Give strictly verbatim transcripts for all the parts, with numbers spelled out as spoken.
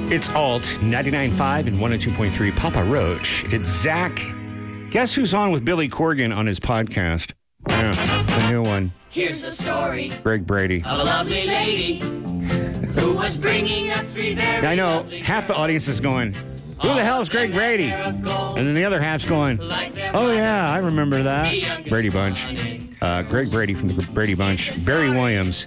It's Alt ninety-nine point five and one oh two point three Papa Roach. It's Zach. Guess who's on with Billy Corgan on his podcast? Yeah, the new one. Here's the story Greg Brady. of a lovely lady who was bringing up three very Now, I know lovely half the audience is going, who the hell is Greg Brady? And then the other half's going, oh, yeah, I remember that. Brady Bunch. Uh, Greg Brady from the Brady Bunch. Barry Williams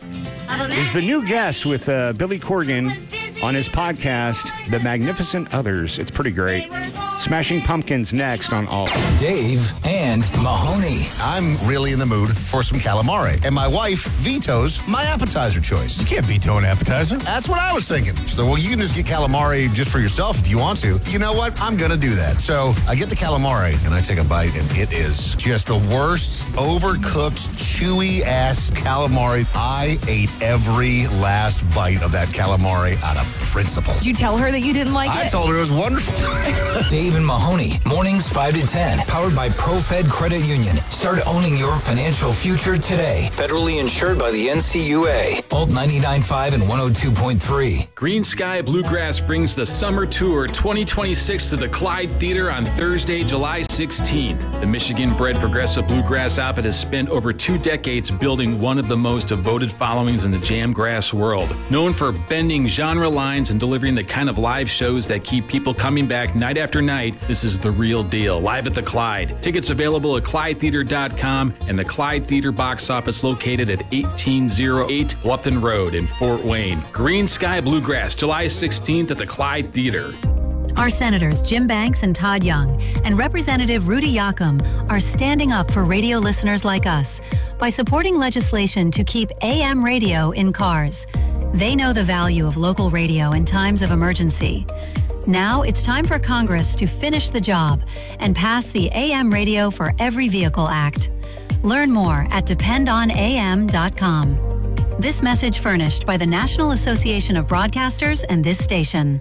is the new guest with uh, Billy Corgan on his podcast, The Magnificent Others. It's pretty great. Smashing Pumpkins next on Alt. Dave and Mahoney. I'm really in the mood for some calamari, and my wife vetoes my appetizer choice. You can't veto an appetizer. That's what I was thinking. So, well, you can just get calamari just for yourself if you want to. You know what? I'm going to do that. So I get the calamari, and I take a bite, and it is just the worst, overcooked, chewy-ass calamari. I ate every last bite of that calamari out of principle. Did you tell her that you didn't like I it? told her it was wonderful. Dave and Mahoney, mornings five to ten, powered by ProFed Credit Union. Start owning your financial future today. Federally insured by the N C U A. Alt ninety-nine point five and one oh two point three. Green Sky Bluegrass brings the Summer Tour twenty twenty-six to the Clyde Theater on Thursday, July sixteenth. The Michigan-bred progressive bluegrass outfit has spent over two decades building one of the most devoted followings in the jamgrass world. Known for bending genre lines and delivering the kind of live shows that keep people coming back night after night, this is the real deal. Live at the Clyde. Tickets available at clyde theater dot com and the Clyde Theater box office located at eighteen oh eight Bluffton Road in Fort Wayne. Green Sky Bluegrass, July sixteenth at the Clyde Theater. Our senators Jim Banks and Todd Young and Representative Rudy Yakum are standing up for radio listeners like us by supporting legislation to keep A M radio in cars. They know the value of local radio in times of emergency. Now it's time for Congress to finish the job and pass the A M Radio for Every Vehicle Act. Learn more at depend on A M dot com. This message furnished by the National Association of Broadcasters and this station.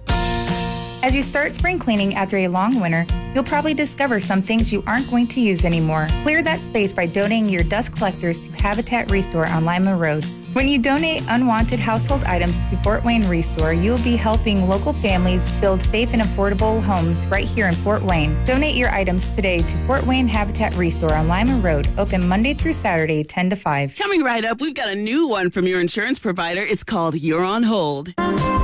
As you start spring cleaning after a long winter, you'll probably discover some things you aren't going to use anymore. Clear that space by donating your dust collectors to Habitat Restore on Lima Road. When you donate unwanted household items to Fort Wayne Restore, you'll be helping local families build safe and affordable homes right here in Fort Wayne. Donate your items today to Fort Wayne Habitat Restore on Lima Road, open Monday through Saturday, ten to five. Coming right up, we've got a new one from your insurance provider. It's called You're on Hold.